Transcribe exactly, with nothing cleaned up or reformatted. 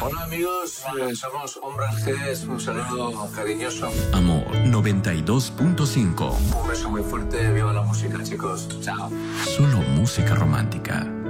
Hola amigos, eh, somos Hombres G, un saludo cariñoso. Amor noventa y dos punto cinco. Un beso muy fuerte, viva la música chicos, chao. Solo música romántica.